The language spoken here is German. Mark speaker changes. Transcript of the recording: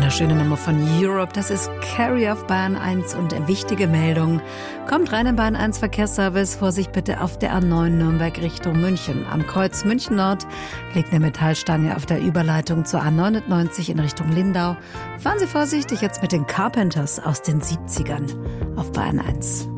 Speaker 1: Wunderschöne Nummer von Europe, das ist Carrie auf Bahn 1 und wichtige Meldung. Kommt rein in Bahn 1 Verkehrsservice, Vorsicht bitte auf der A9 Nürnberg Richtung München. Am Kreuz München Nord liegt eine Metallstange auf der Überleitung zur A99 in Richtung Lindau. Fahren Sie vorsichtig jetzt mit den Carpenters aus den 70ern auf Bahn 1.